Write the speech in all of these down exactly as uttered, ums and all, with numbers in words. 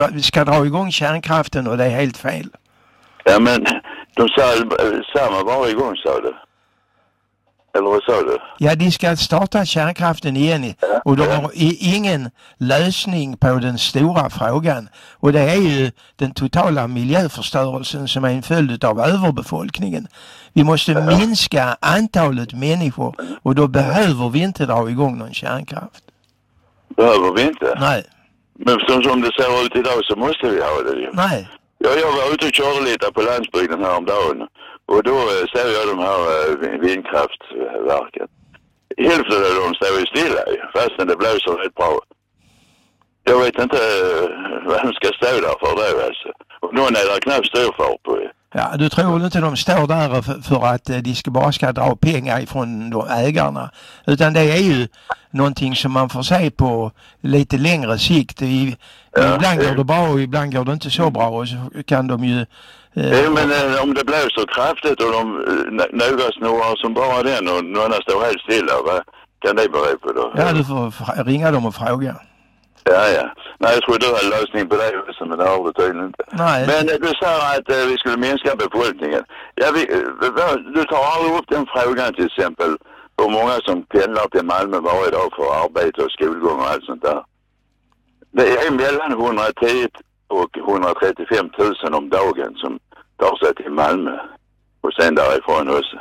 Vi ska dra igång kärnkraften och det är helt fel. Ja, men de sa samma varje gång, sa du. Eller vad sa du? Ja, de ska starta kärnkraften igen Ja, och de ja. har ingen lösning på den stora frågan. Och det är ju den totala miljöförstörelsen som är en följd av överbefolkningen. Vi måste ja. minska antalet människor och då behöver vi inte dra igång någon kärnkraft. Behöver vi inte? Nej. Men som, som det ser ut idag så måste vi ha det ju. Nej. Ja, jag var ute och körde lite på landsbygden här om dagen. Och då eh, ser jag de här eh, vindkraftverken. Hälften av dem står ju stilla ju, fastän det blåser rätt bra. Jag vet inte eh, vad de ska stå där för det alltså. Och någon är där knappt stor fart på det. Ja, du tror inte de står där för, för att de ska bara ska dra pengar ifrån de ägarna. Utan det är ju någonting som man får se på lite längre sikt. I, ja, ibland går det bra och ibland går det inte så bra. Och så kan de ju... Eh, ja, men eh, om det blåser kraftigt och de eh, några snurrar som bara den och några står helt stilla, vad kan det bero på då? Ja, du får ringa dem och fråga. Ja, ja. Nej, jag tror du har en lösning på det också, men det har du tydligen inte. Nej. Men eh, du sa att eh, vi skulle minska befolkningen. Ja, vi, eh, du tar aldrig upp den frågan till exempel hur många som pendlar till Malmö varje dag för arbete och skolgång och allt sånt där. Det är mellan hundratio och hundratrettiofem tusen om dagen som tar sig till Malmö och sen därifrån också.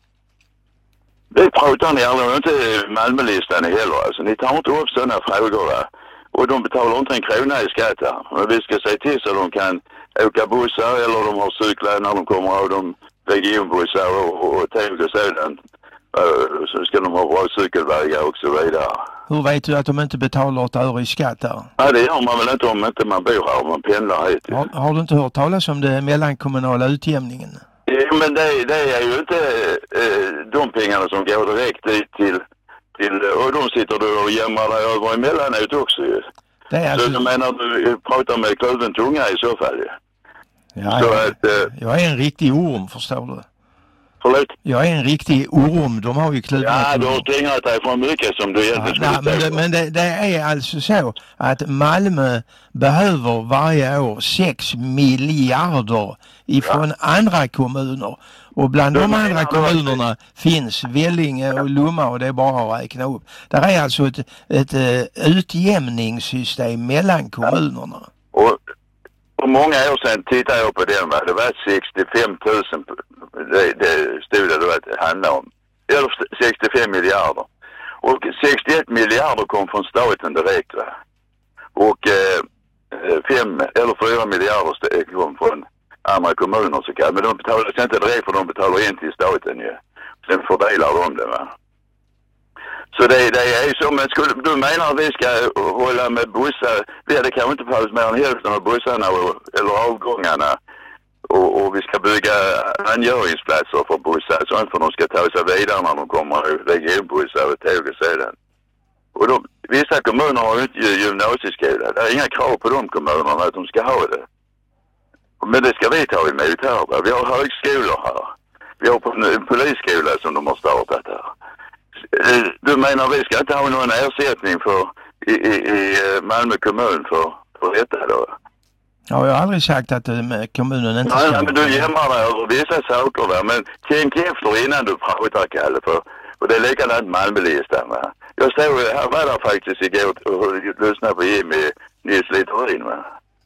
Det pratar ni aldrig, inte Malmölistan heller. Alltså, ni tar inte upp sådana frågor där. Och de betalar inte en krona i skatt här. Men vi ska se till så de kan åka bussar eller de har cyklar när de kommer av de regionbussar och, och, och tåg och sådant. Uh, så ska de ha bra cykelvägar och så vidare. Hur vet du att de inte betalar ett öre i skatt där? Ja, det gör man väl inte om inte man bor här och man pendlar hit. Har, har du inte hört talas om det mellankommunala utjämningen? Ja, men det, det är ju inte uh, de pengarna som går direkt dit till, till och de sitter då och jämrar dig över emellanåt också ju. Det är alltså... Så du menar du pratar med kluven tunga i så fall ju. Ja, så jag, att, uh, jag är en riktig orm, förstår du. Förlåt? Jag är en riktig orm, de har ju klivit. Ja, du har slingrat dig från mycket som du egentligen ja, skulle nej, men, det, men det, det är alltså så att Malmö behöver varje år sex miljarder ifrån ja. andra kommuner. Och bland de, de andra kommunerna finns Vellinge och Lomma och det är bara att räkna upp. Det är alltså ett, ett, ett utjämningssystem mellan kommunerna. Och för många år sedan tittade jag på den, va? Det var sextiofem tusen, det, det stod det att det handlade om. Eller sextiofem miljarder. Och sextioett miljarder kom från staten direkt, va? Och eh, fem eller fyra miljarder kom från andra kommuner så kan. Men de betalar inte direkt för de betalar in till staten ju. Sen fördelar de det, va? Så det, det är så, men skulle, du menar att vi ska hålla med bussar, det hade kanske inte fallit mer än hälften av bussarna och, eller avgångarna och, och vi ska bygga angöringsplatser för bussar så inte för de ska ta sig vidare när de kommer regionbussar och tåg och sedan. Och de, vissa kommuner har ju inte gymnasieskola, det är inga krav på de kommunerna att de ska ha det. Men det ska vi ta emot här, va? Vi har högskolor här, vi har en polisskola som de har startat här. Du menar vi ska inte ha någon ersättning för i, i, i Malmö kommun för, för detta då? Ja, jag har aldrig sagt att kommunen inte ska... Nej, men du jämrar dig över vissa saker där. Men tänk efter innan du pratar, Kalle. För, och det är likadant Malmölistan, va? Jag såg, här var där faktiskt igår och lyssnade på Jimmy Nils Littorin, va?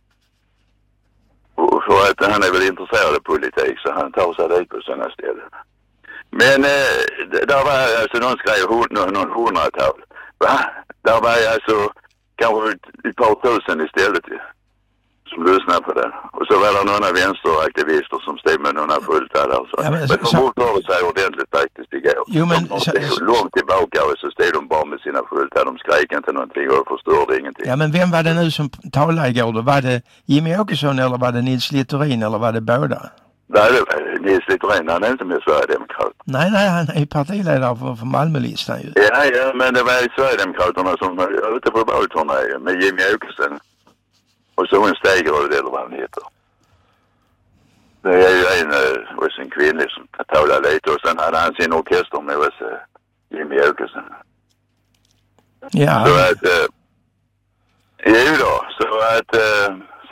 Och för att han är väl intresserad av politik så han tar sig dit på sådana ställen. Men eh, där var alltså någon skrev någon, någon hundratal. Va? Där var alltså kanske ett par tusen istället som lyssnade på det. Och så var det några vänsteraktivister som stod med några skyltar där. Så. Ja, men så, men de borde sig ordentligt faktiskt igår. Jo, men, de så, så, långt tillbaka och så stod de bara med sina skyltar. De skrek inte någonting och förstörde ingenting. Ja, men vem var det nu som talade igår då? Var det Jimmy Åkesson eller var det Nils Littorin eller var det båda? Nej, det var Nils Littorin, han är inte med Sverigedemokrat. Nej, nej, han är partiledare för, för Malmölistan ju. Ja, ja, men det var Sverigedemokraterna som var ute på valturné med Jimmy Åkesson. Och så en Stegerud eller vad han heter. Det är ju en, och en kvinna som talar lite och sen hade han sin orkester med oss, Jimmy Åkesson. Ja. Så att, eh, jo då, så att... Eh,